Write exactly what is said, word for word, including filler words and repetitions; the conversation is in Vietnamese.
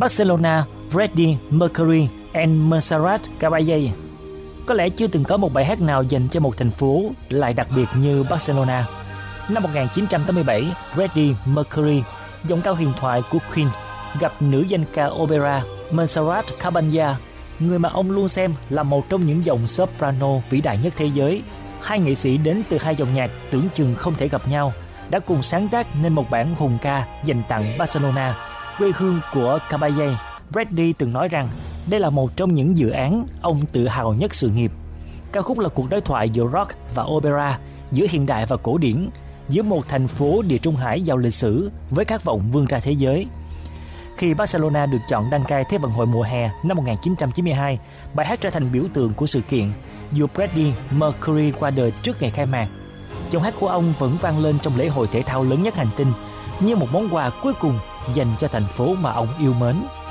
Barcelona, Freddie Mercury and Montserrat Caballé. Có lẽ chưa từng có một bài hát nào dành cho một thành phố lại đặc biệt như Barcelona. Năm một nghìn chín trăm tám mươi bảy, Freddie Mercury, giọng cao huyền thoại của Queen, gặp nữ danh ca opera Montserrat Caballé, người mà ông luôn xem là một trong những dòng soprano vĩ đại nhất thế giới. Hai nghệ sĩ đến từ hai dòng nhạc tưởng chừng không thể gặp nhau đã cùng sáng tác nên một bản hùng ca dành tặng Barcelona, quê hương của Caballé. Freddie từng nói rằng đây là một trong những dự án ông tự hào nhất sự nghiệp. Ca khúc là cuộc đối thoại giữa rock và opera, giữa hiện đại và cổ điển, giữa một thành phố địa trung hải giàu lịch sử với khát vọng vươn ra thế giới. Khi Barcelona được chọn đăng cai Thế vận hội mùa hè năm một nghìn chín trăm chín mươi hai, bài hát trở thành biểu tượng của sự kiện. Dù Freddie Mercury qua đời trước ngày khai mạc, giọng hát của ông vẫn vang lên trong lễ hội thể thao lớn nhất hành tinh như một món quà cuối cùng dành cho thành phố mà ông yêu mến.